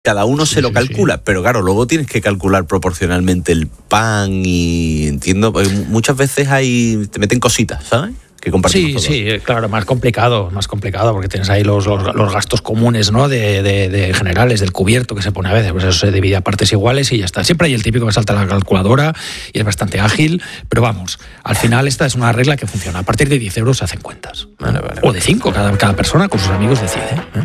cada uno se lo calcula, pero claro, luego tienes que calcular proporcionalmente el pan y entiendo, muchas veces te meten cositas, ¿sabes? Que compartimos todos. Sí, claro, más complicado, porque tienes ahí los gastos comunes, ¿no? de generales, del cubierto que se pone a veces, pues eso se divide a partes iguales y ya está. Siempre hay el típico que salta la calculadora y es bastante ágil, pero vamos, al final esta es una regla que funciona. A partir de 10 euros se hacen cuentas. Vale. O de 5, cada persona con sus amigos decide, ¿eh?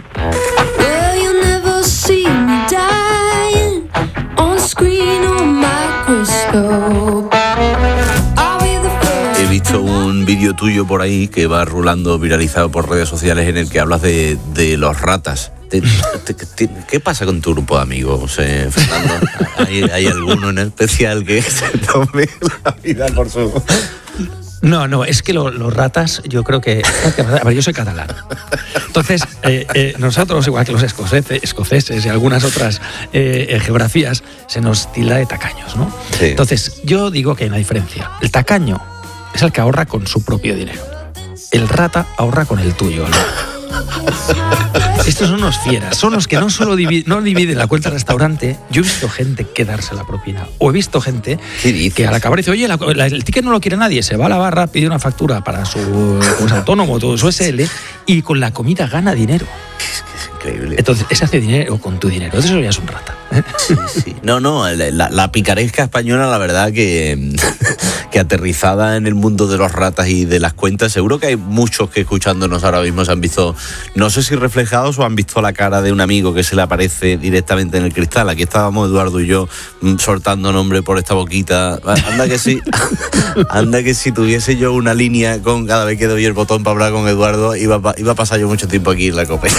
He visto un vídeo tuyo por ahí que va rulando, viralizado por redes sociales, en el que hablas de los ratas. ¿Qué pasa con tu grupo de amigos, Fernando? ¿Hay alguno en especial que se tome la vida por su...? No, es que los ratas, yo creo que... A ver, yo soy catalán. Entonces, nosotros, igual que los escoceses y algunas otras geografías, se nos tilda de tacaños, ¿no? Sí. Entonces, yo digo que hay una diferencia. El tacaño es el que ahorra con su propio dinero. El rata ahorra con el tuyo, ¿no? Estos son unos fieras, son los que no solo dividen la cuenta del restaurante. Yo he visto gente que darse la propina, o he visto gente que al acabar dice, oye, el ticket no lo quiere nadie, se va a la barra, pide una factura para su autónomo, todo su SL, y con la comida gana dinero. Es increíble. Entonces, ese hace dinero con tu dinero, eso ya es un rata. Sí. No, la picaresca española, la verdad que aterrizada en el mundo de los ratas y de las cuentas, seguro que hay muchos que escuchándonos ahora mismo se han visto, no sé si reflejados o han visto la cara de un amigo que se le aparece directamente en el cristal. Aquí estábamos Eduardo y yo soltando nombre por esta boquita. Anda que si tuviese yo una línea con cada vez que doy el botón para hablar con Eduardo, iba a pasar yo mucho tiempo aquí en la COPE.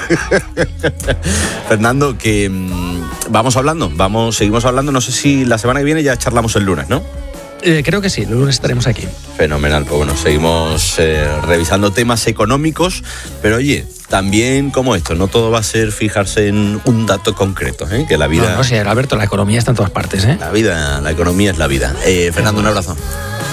Fernando, que seguimos hablando, no sé si la semana que viene ya charlamos el lunes, ¿no? Creo que sí, el lunes estaremos aquí. Fenomenal, pues bueno, seguimos revisando temas económicos, pero oye, también como esto, no todo va a ser fijarse en un dato concreto, que la vida... No, Alberto, la economía está en todas partes, La economía es la vida. Fernando, un abrazo.